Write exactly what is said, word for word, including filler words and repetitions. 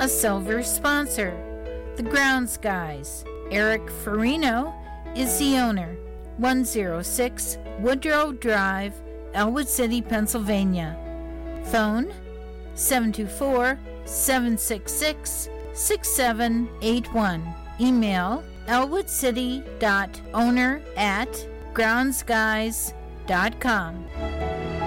a silver sponsor, the Grounds Guys. Eric Farino is the owner. one oh six Woodrow Drive, Elwood City, Pennsylvania. Phone seven two four, seven six six, six seven eight one. Email elwoodcity.owner at groundsguys dot com.